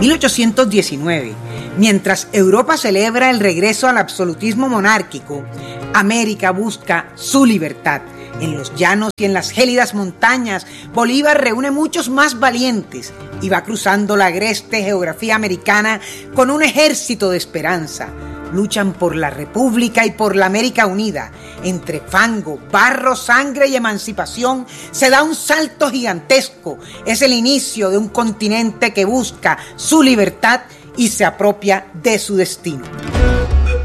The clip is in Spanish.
1819, mientras Europa celebra el regreso al absolutismo monárquico, América busca su libertad. En los llanos y en las gélidas montañas, Bolívar reúne muchos más valientes y va cruzando la agreste geografía americana con un ejército de esperanza. Luchan por la República y por la América unida. Entre fango, barro, sangre y emancipación se da un salto gigantesco. Es el inicio de un continente que busca su libertad y se apropia de su destino.